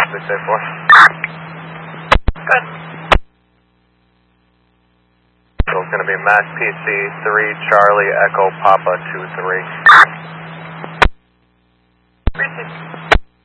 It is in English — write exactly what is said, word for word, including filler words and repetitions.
Be safe for. Good. So it's going to be Mac P C three Charlie Echo Papa two three. Three six.